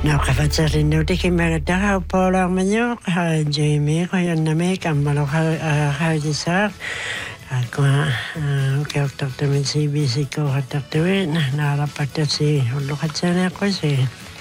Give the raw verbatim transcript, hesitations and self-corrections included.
No kafatsarin no te kimarata ha pola manyo ha Jamie ko yan na me kamalo ha ha disa ko ke okta te me si bisi ko ha ta te na na la pata si lo katsana ko si